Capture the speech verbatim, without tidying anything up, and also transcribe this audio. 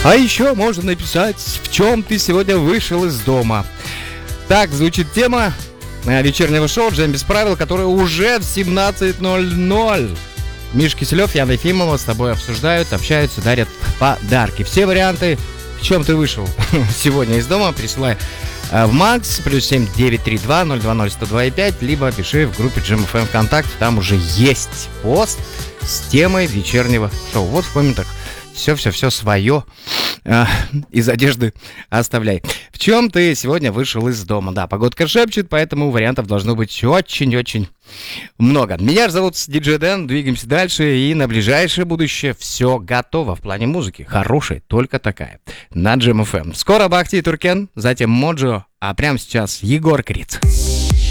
А еще можно написать, в чем ты сегодня вышел из дома. Так звучит тема вечернего шоу «Джем без правил», которое уже в семнадцать ноль ноль. Миша Киселев, Яна Ефимова с тобой обсуждают, общаются, дарят подарки. Все варианты, в чем ты вышел сегодня из дома, присылай в Макс, плюс семь девять три два ноль два ноль сто два и пять, либо пиши в группе Джем эф эм ВКонтакте, там уже есть пост с темой вечернего шоу. Вот в комментах все-все-все свое э, из одежды оставляй. В чем ты сегодня вышел из дома? Да, погодка шепчет, поэтому вариантов должно быть очень-очень много. Меня зовут Диджей Дэн, двигаемся дальше, и на ближайшее будущее все готово в плане музыки. Хорошая, только такая. На Джем эф эм. Скоро Бахти и Туркен, затем Моджо, а прямо сейчас Егор Крид.